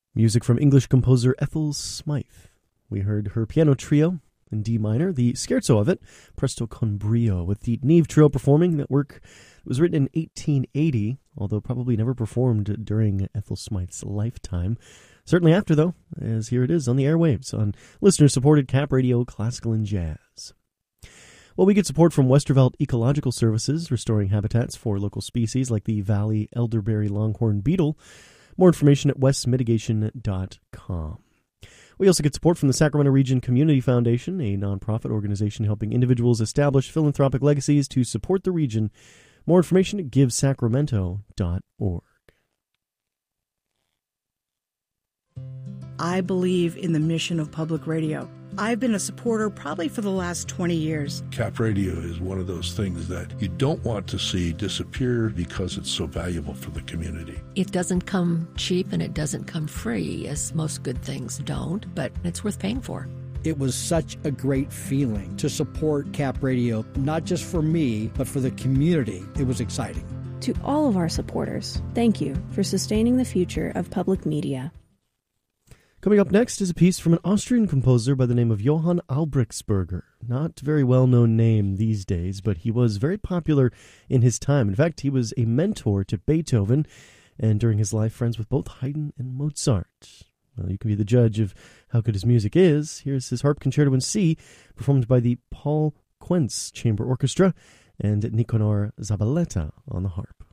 Music from English composer Ethel Smythe. We heard her piano trio in D minor, the scherzo of it, Presto con brio, with the Neve Trio performing. That work was written in 1880, although probably never performed during Ethel Smythe's lifetime. Certainly after, though, as here it is on the airwaves on listener-supported Cap Radio Classical and Jazz. Well, we get support from Westervelt Ecological Services, restoring habitats for local species like the Valley elderberry longhorn beetle. More information at westmitigation.com. We also get support from the Sacramento Region Community Foundation, a nonprofit organization helping individuals establish philanthropic legacies to support the region. More information at givesacramento.org. I believe in the mission of public radio. I've been a supporter probably for the last 20 years. Cap Radio is one of those things that you don't want to see disappear because it's so valuable for the community. It doesn't come cheap and it doesn't come free, as most good things don't, but it's worth paying for. It was such a great feeling to support Cap Radio, not just for me, but for the community. It was exciting. To all of our supporters, thank you for sustaining the future of public media. Coming up next is a piece from an Austrian composer by the name of Johann Albrechtsberger. Not a very well-known name these days, but he was very popular in his time. In fact, he was a mentor to Beethoven, and during his life, friends with both Haydn and Mozart. Well, you can be the judge of how good his music is. Here's his Harp Concerto in C, performed by the Paul Quentz Chamber Orchestra and Nicanor Zabaleta on the harp.